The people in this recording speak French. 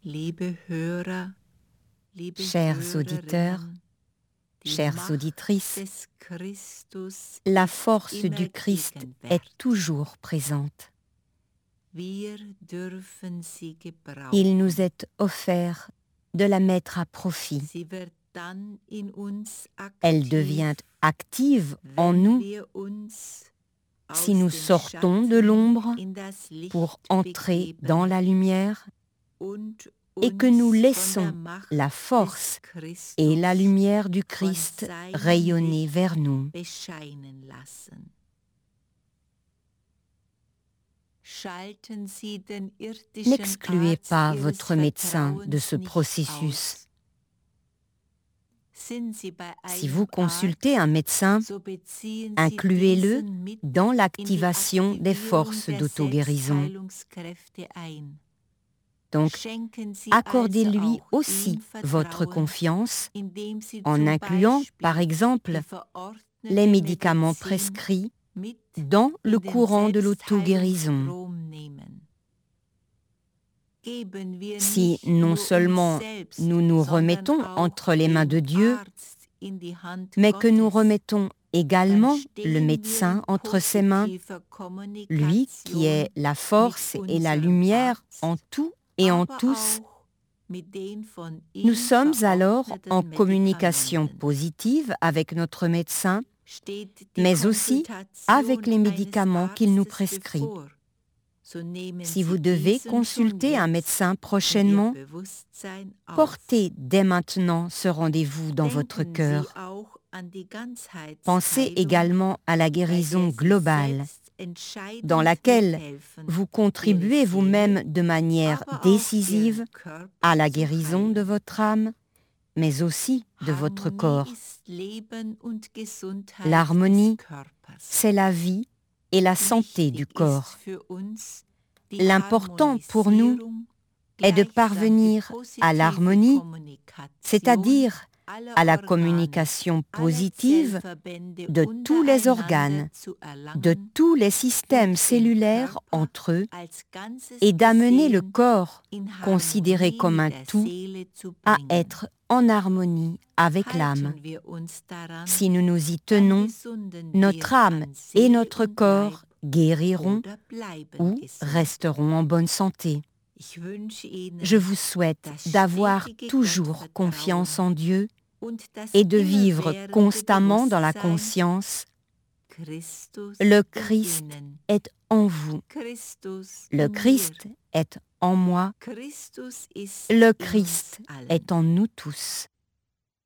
Liebe Hörer, liebe Chers auditeurs, Hörerinnen, die chères Macht auditrices, des Christus la ist force immer du Christ est gegenwärtig. toujours présente. Wir dürfen sie Il nous gebrauchen. est offert de la mettre à profit. Sie wird dann in uns Elle aktiv, devient active en wenn nous wir uns si aus nous dem sortons de Schatten l'ombre in das Licht pour entrer begeben dans la lumière und et que nous uns von der laissons Macht la des force Christus et la lumière du von Christ seinem rayonner Licht vers nous. bescheinen lassen. Schalten Sie den irdischen N'excluez Arzt pas Ihres votre médecin de ce Vertrauens nicht processus. aus. Sind Sie bei Si einem vous consultez un Arzt, médecin, so beziehen Sie incluez-le diesen mit dans in die l'activation des Aktivierung forces der d'auto-guérison. Selbstheilungskräfte ein. Donc, Schenken Sie accordez-lui also auch aussi ihm votre Vertrauen, confiance indem Sie en zum incluant, par Beispiel exemple, die verordnete les médicaments Medizin prescrits mit dans le in den courant de l'auto-guérison. Selbstheilungsstrom nehmen. Geben wir Si nicht non nur uns seulement selbst, nous nous sondern remettons auch entre les mains de den Dieu, Arzt in die Hand mais que nous Gottes, remettons également dann le stehen wir médecin in entre ses mains, positiver lui qui est Kommunikation la force mit et la unserem lumière en Arzt, tout et en aber tous. auch mit den von Nous ihm sommes alors en verordneten communication Medikamenten. positive avec notre médecin, Steht die mais aussi avec les Konsultation médicaments eines qu'il nous Arztes prescrit. bevor, so nehmen Si vous Sie devez diesen schon consulter un jetzt médecin in Ihr prochainement, Bewusstsein auf. portez dès maintenant ce rendez-vous dans votre Denken Sie cœur. auch an die Pensez Ganzheitsheilung, également à la bei guérison der Sie globale, selbst entscheidend dans laquelle mithelfen, vous Ihre contribuez Seele, vous-même de manière aber auch décisive Ihren Körper à la zu guérison de heilen. votre âme, mais aussi de votre Harmonie corps. ist Leben und Gesundheit L'harmonie, des Körpers. c'est la vie et la santé du Wichtig corps. ist für uns die L'important pour nous Harmonisierung, est de gleichsam die parvenir à positive l'harmonie, Kommunikation c'est-à-dire aller à la Organe, communication aller positive Zellverbände de tous les organes, untereinander zu de erlangen tous les systèmes und den cellulaires Körper entre eux als Ganzes et d'amener le gesehen corps, in considéré Harmonie comme mit un der tout, Seele zu à bringen. être en harmonie avec l'âme. Halten wir uns daran, Si nous nous y dann tenons, gesunden notre wir âme an et Seele notre und corps Leib guériront oder bleiben ou gesund. resteront en bonne santé. Ich wünsche Ihnen Je vous souhaite das d'avoir stetige toujours Gottvertrauen confiance en Dieu und das et de vivre immerwährende constamment dans la Bewusstsein, conscience. Christus Le in Christ Ihnen, est en vous. Christus Le in mir, Christ est en moi. Christus ist Le in uns Christ allen. est en nous tous.